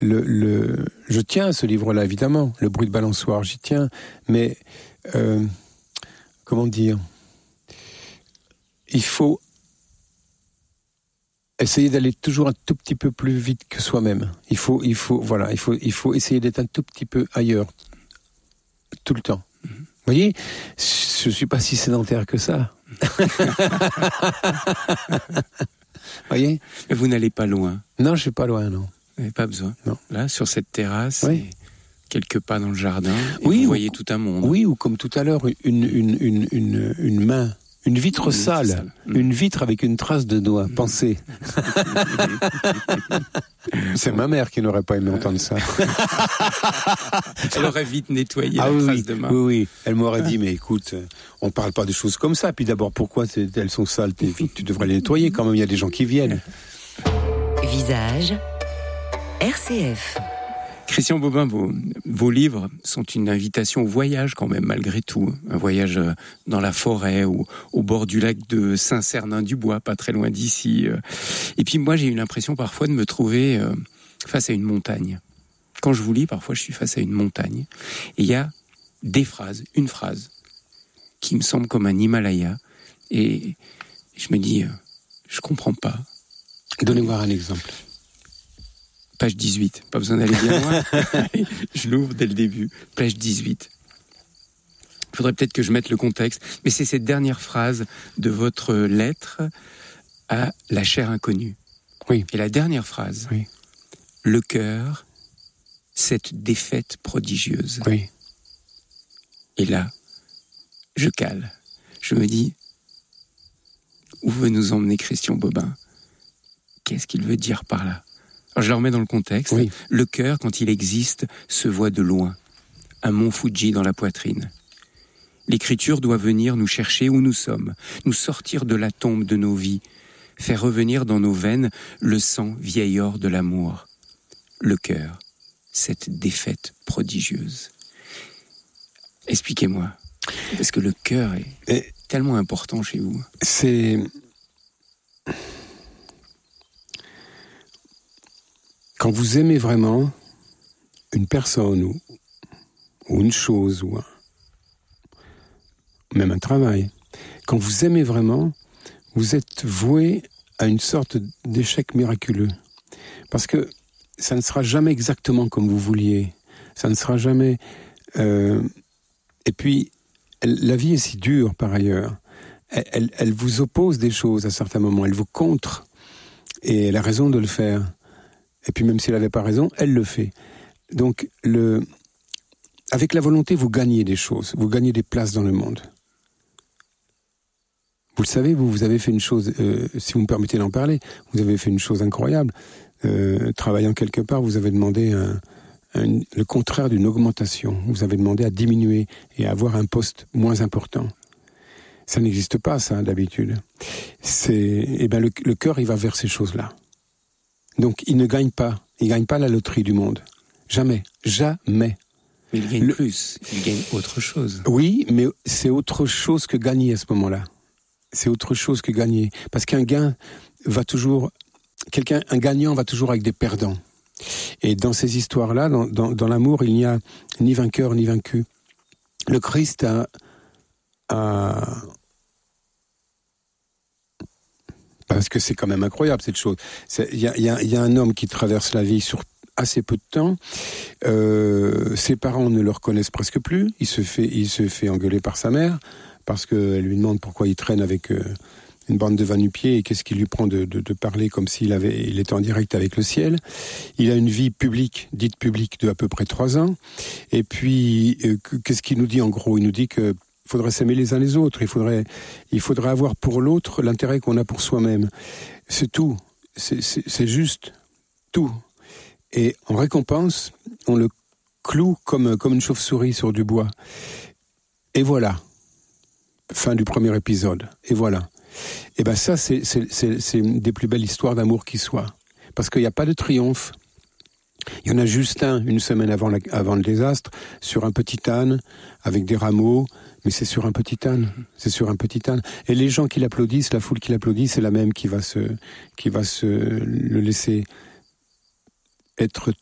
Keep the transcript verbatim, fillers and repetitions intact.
le, le, je tiens à ce livre-là, évidemment. Le bruit de balançoire, j'y tiens. Mais, euh, comment dire, il faut essayer d'aller toujours un tout petit peu plus vite que soi-même. Il faut, il faut, voilà, il faut, il faut essayer d'être un tout petit peu ailleurs, tout le temps. Mm-hmm. Vous voyez, je ne suis pas si sédentaire que ça. Voyez ? Mais vous n'allez pas loin. Non, je suis pas loin, non. Vous n'avez pas besoin. Non. Là, sur cette terrasse, oui. quelques pas dans le jardin, et oui, vous ou, voyez tout un monde. Oui, ou comme tout à l'heure, une, une, une, une, une main, une vitre une sale, sale. Mmh. Une vitre avec une trace de doigt, mmh. Pensez. C'est ma mère qui n'aurait pas aimé entendre ça. Elle aurait vite nettoyé ah, la oui, trace de main. Oui, oui, elle m'aurait dit, mais écoute, on ne parle pas de choses comme ça. Puis d'abord, pourquoi elles sont sales, tes vitres ? Tu devrais les nettoyer quand même, il y a des gens qui viennent. Visage R C F. Christian Bobin, vos, vos livres sont une invitation au voyage quand même, malgré tout. Un voyage dans la forêt ou au bord du lac de Saint-Cernin-du-Bois, pas très loin d'ici. Et puis moi, j'ai eu l'impression parfois de me trouver face à une montagne. Quand je vous lis, parfois, je suis face à une montagne. Et il y a des phrases, une phrase, qui me semble comme un Himalaya. Et je me dis, je comprends pas. Donnez-moi un exemple. Page dix-huit, pas besoin d'aller bien loin. Je l'ouvre dès le début. Page dix-huit. Il faudrait peut-être que je mette le contexte, mais c'est cette dernière phrase de votre lettre à la chère inconnue. Oui. Et la dernière phrase, oui. Le cœur, cette défaite prodigieuse. Oui. Et là, je cale. Je me dis, où veut nous emmener Christian Bobin ? Qu'est-ce qu'il veut dire par là ? Alors je le remets dans le contexte. Oui. Le cœur, quand il existe, se voit de loin. Un mont Fuji dans la poitrine. L'écriture doit venir nous chercher où nous sommes, nous sortir de la tombe de nos vies, faire revenir dans nos veines le sang vieillard de l'amour. Le cœur, cette défaite prodigieuse. Expliquez-moi, parce que le cœur est Et tellement important chez vous. C'est... Quand vous aimez vraiment une personne ou, ou une chose ou un, même un travail, quand vous aimez vraiment, vous êtes voué à une sorte d'échec miraculeux. Parce que ça ne sera jamais exactement comme vous vouliez. Ça ne sera jamais... Euh, et puis, elle, la vie est si dure par ailleurs. Elle, elle, elle vous oppose des choses à certains moments. Elle vous contre. Et elle a raison de le faire. Et puis même si elle n'avait pas raison, elle le fait. Donc, le... avec la volonté, vous gagnez des choses. Vous gagnez des places dans le monde. Vous le savez, vous, vous avez fait une chose, euh, si vous me permettez d'en parler, vous avez fait une chose incroyable. Euh, travaillant quelque part, vous avez demandé un, un, le contraire d'une augmentation. Vous avez demandé à diminuer et à avoir un poste moins important. Ça n'existe pas, ça, d'habitude. C'est, eh ben, le, le cœur, il va vers ces choses-là. Donc, il ne gagne pas. Il ne gagne pas la loterie du monde. Jamais. Jamais. Mais il gagne le... plus. Il gagne autre chose. Oui, mais c'est autre chose que gagner à ce moment-là. C'est autre chose que gagner. Parce qu'un gain va toujours... Quelqu'un, un gagnant va toujours avec des perdants. Et dans ces histoires-là, dans, dans, dans l'amour, il n'y a ni vainqueur ni vaincu. Le Christ a... a parce que c'est quand même incroyable cette chose. Il y a, y a, y a un homme qui traverse la vie sur assez peu de temps. Euh, ses parents ne le reconnaissent presque plus. Il se fait, il se fait engueuler par sa mère parce qu'elle lui demande pourquoi il traîne avec euh, une bande de va-nu-pieds et qu'est-ce qui lui prend de, de, de parler comme s'il avait, il était en direct avec le ciel. Il a une vie publique, dite publique, de à peu près trois ans. Et puis, euh, qu'est-ce qu'il nous dit en gros ? Il nous dit que il faudrait s'aimer les uns les autres. Il faudrait, il faudrait avoir pour l'autre l'intérêt qu'on a pour soi-même. C'est tout. C'est, c'est, c'est juste tout. Et en récompense, on le cloue comme, comme une chauve-souris sur du bois. Et voilà. Fin du premier épisode. Et voilà. Et ben ça, c'est, c'est, c'est, c'est une des plus belles histoires d'amour qui soit. Parce qu'il n'y a pas de triomphe. Il y en a juste un, une semaine avant, la, avant le désastre, sur un petit âne, avec des rameaux, mais c'est sur un petit âne, c'est sur un petit âne. Et les gens qui l'applaudissent, la foule qui l'applaudit, c'est la même qui va se, qui va se le laisser être